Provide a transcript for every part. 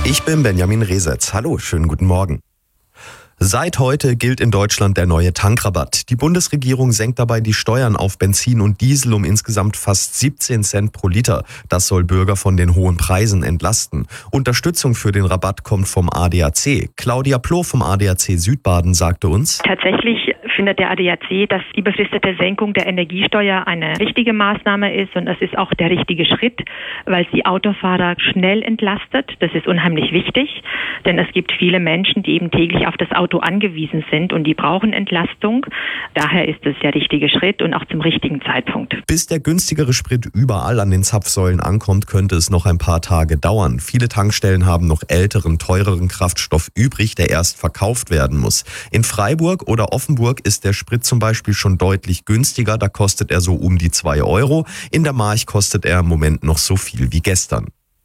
Ich bin Benjamin Resetz. Hallo, schönen guten Morgen. Seit heute gilt in Deutschland der neue Tankrabatt. Die Bundesregierung senkt dabei die Steuern auf Benzin und Diesel um insgesamt fast 17 Cent pro Liter. Das soll Bürger von den hohen Preisen entlasten. Unterstützung für den Rabatt kommt vom ADAC. Claudia Ploh vom ADAC Südbaden sagte uns: Tatsächlich findet der ADAC, dass die befristete Senkung der Energiesteuer eine richtige Maßnahme ist und das ist auch der richtige Schritt, weil es die Autofahrer schnell entlastet. Das ist unheimlich wichtig, denn es gibt viele Menschen, die eben täglich auf das Auto angewiesen sind und die brauchen Entlastung. Daher ist es der richtige Schritt und auch zum richtigen Zeitpunkt. Bis der günstigere Sprit überall an den Zapfsäulen ankommt, könnte es noch ein paar Tage dauern. Viele Tankstellen haben noch älteren, teureren Kraftstoff übrig, der erst verkauft werden muss. In Freiburg oder Offenburg ist der Sprit zum Beispiel schon deutlich günstiger. Da kostet er so um die 2 Euro. In der March kostet er im Moment noch so viel wie gestern.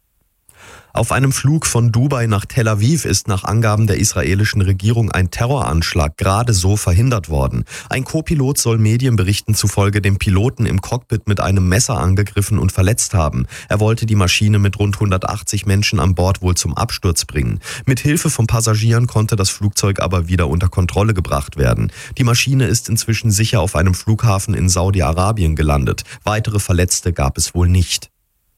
Auf einem Flug von Dubai nach Tel Aviv ist nach Angaben der israelischen Regierung ein Terroranschlag gerade so verhindert worden. Ein Co-Pilot soll Medienberichten zufolge den Piloten im Cockpit mit einem Messer angegriffen und verletzt haben. Er wollte die Maschine mit rund 180 Menschen an Bord wohl zum Absturz bringen. Mit Hilfe von Passagieren konnte das Flugzeug aber wieder unter Kontrolle gebracht werden. Die Maschine ist inzwischen sicher auf einem Flughafen in Saudi-Arabien gelandet. Weitere Verletzte gab es wohl nicht.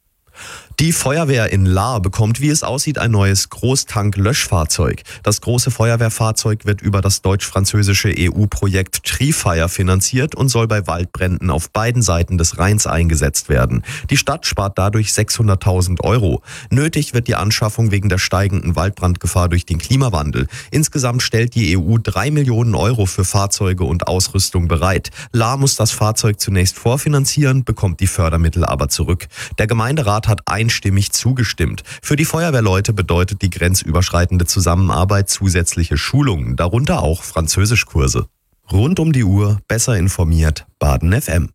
Die Feuerwehr in Lahr bekommt, wie es aussieht, ein neues Großtank-Löschfahrzeug. Das große Feuerwehrfahrzeug wird über das deutsch-französische EU-Projekt Trifire finanziert und soll bei Waldbränden auf beiden Seiten des Rheins eingesetzt werden. Die Stadt spart dadurch 600.000 Euro. Nötig wird die Anschaffung wegen der steigenden Waldbrandgefahr durch den Klimawandel. Insgesamt stellt die EU 3 Millionen Euro für Fahrzeuge und Ausrüstung bereit. Lahr muss das Fahrzeug zunächst vorfinanzieren, bekommt die Fördermittel aber zurück. Der Gemeinderat hat einstimmig zugestimmt. Für die Feuerwehrleute bedeutet die grenzüberschreitende Zusammenarbeit zusätzliche Schulungen, darunter auch Französischkurse. Rund um die Uhr, besser informiert, Baden FM.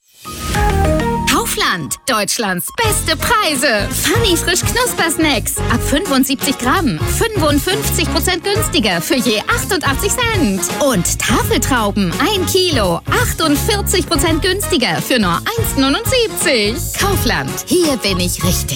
Kaufland, Deutschlands beste Preise. Funny frisch Knuspersnacks. Ab 75 Gramm. 55% günstiger für je 88 Cent. Und Tafeltrauben 1 Kilo. 48% günstiger für nur 1,79. Kaufland, hier bin ich richtig.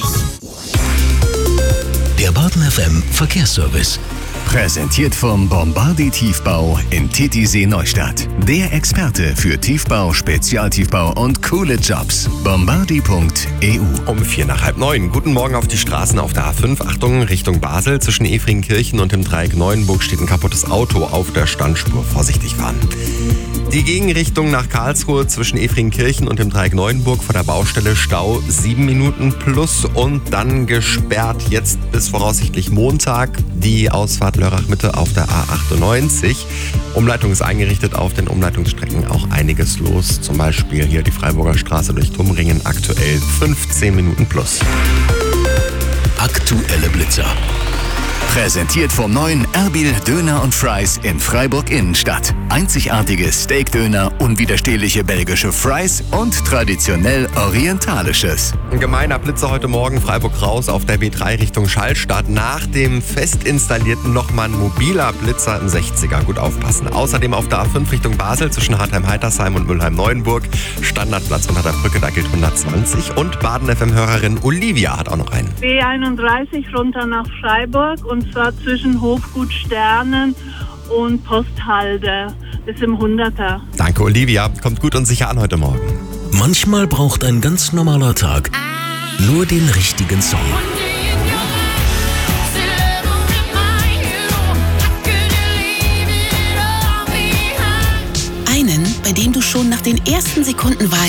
Der Baden FM Verkehrsservice. Präsentiert vom Bombardi Tiefbau in Titisee Neustadt. Der Experte für Tiefbau, Spezialtiefbau und coole Jobs. Bombardi.eu. Um 8:45. Guten Morgen auf die Straßen auf der A5. Achtung, Richtung Basel. Zwischen Efringkirchen und dem Dreieck Neuenburg steht ein kaputtes Auto auf der Standspur. Vorsichtig fahren. Die Gegenrichtung nach Karlsruhe zwischen Efringkirchen und dem Dreieck Neuenburg vor der Baustelle Stau 7 Minuten plus und dann gesperrt jetzt bis voraussichtlich Montag die Ausfahrt Lörrach-Mitte auf der A98. Umleitung ist eingerichtet, auf den Umleitungsstrecken auch einiges los. Zum Beispiel hier die Freiburger Straße durch Tumringen, aktuell 15 Minuten plus. Aktuelle Blitzer. Präsentiert vom neuen Erbil Döner und Fries in Freiburg Innenstadt. Einzigartige Steakdöner, unwiderstehliche belgische Fries und traditionell orientalisches. Ein gemeiner Blitzer heute Morgen, Freiburg raus auf der B3 Richtung Schallstadt. Nach dem fest installierten nochmal ein mobiler Blitzer im 60er. Gut aufpassen. Außerdem auf der A5 Richtung Basel zwischen Hartheim-Heitersheim und Mülheim-Neuenburg. Standardplatz unter der Brücke, da gilt 120. Und Baden-FM-Hörerin Olivia hat auch noch einen. B31 runter nach Freiburg und zwar zwischen Hofgut Sternen und Posthalde bis im 100er. Danke Olivia, kommt gut und sicher an heute Morgen. Manchmal braucht ein ganz normaler Tag nur den richtigen Song. Einen, bei dem du schon nach den ersten Sekunden weißt,